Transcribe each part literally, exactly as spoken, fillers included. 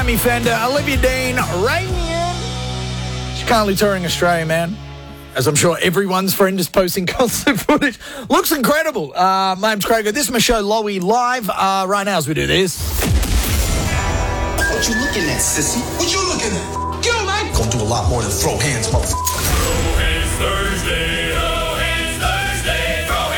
Sammy Fender, Olivia Dean, Rainian. She's currently touring Australia, man. As I'm sure everyone's friend is posting concert footage. Looks incredible. Uh, my name's Craig. This is my show, Lowy Live. Uh, right now as we do this. What you looking at, sissy? What you looking at? Yo, man. Gonna do a lot more than throw hands, motherfucker. Throw hands Thursday. Throw hands Thursday. Throw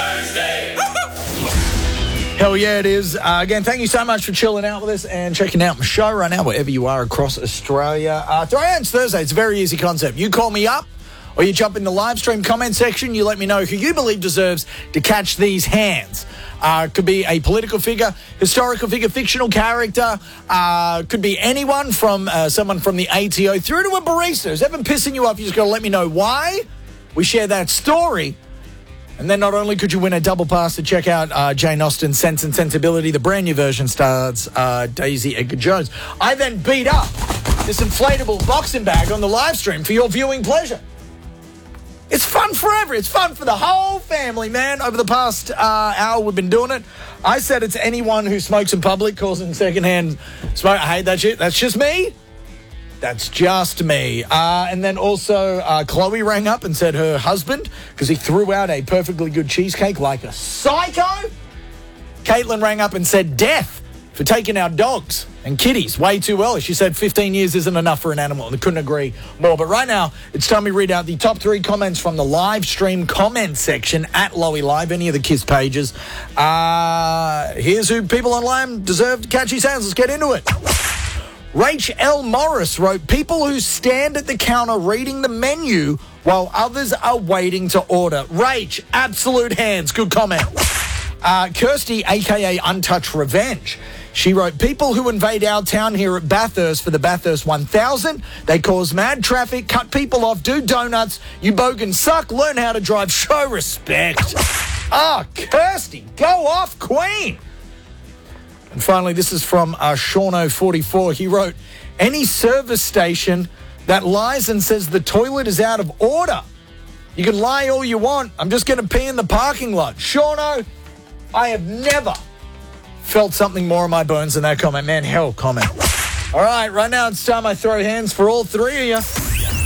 hands Thursday. Hell yeah, it is. Uh, again, thank you so much for chilling out with us and checking out my show right now, wherever you are across Australia. Uh, Throw Hands Thursday, it's a very easy concept. You call me up, or you jump in the live stream comment section, you let me know who you believe deserves to catch these hands. Uh, could be a political figure, historical figure, fictional character. Uh, could be anyone from uh, someone from the A T O through to a barista. Who's ever pissing you off, you just got to let me know why. We share that story. And then not only could you win a double pass to check out uh, Jane Austen's Sense and Sensibility, the brand new version stars uh, Daisy Edgar Jones. I then beat up this inflatable boxing bag on the live stream for your viewing pleasure. It's fun forever. It's fun for the whole family, man. Over the past uh, hour, we've been doing it. I said it's anyone who smokes in public, causing secondhand smoke. I hate that shit. That's just me. That's just me. Uh, and then also, uh, Chloe rang up and said her husband, because he threw out a perfectly good cheesecake like a psycho. Caitlin rang up and said death for taking our dogs and kitties way too early. She said fifteen years isn't enough for an animal, and I couldn't agree more. But right now, it's time we read out the top three comments from the live stream comment section at Lowy Live, any of the KISS pages. Uh, here's who people online deserve to catch his hands. Let's get into it. Rach L. Morris wrote, people who stand at the counter reading the menu while others are waiting to order. Rach, absolute hands. Good comment. Uh, Kirsty, a k a. Untouched Revenge. She wrote, people who invade our town here at Bathurst for the Bathurst one thousand, they cause mad traffic, cut people off, do donuts, you bogans suck, learn how to drive, show respect. Ah, oh, Kirsty, go off, queen. And finally, this is from uh, Shauno forty-four. He wrote, any service station that lies and says the toilet is out of order. You can lie all you want. I'm just going to pee in the parking lot. Shauno, I have never felt something more in my bones than that comment. Man, hell comment. All right, right now it's time I throw hands for all three of you.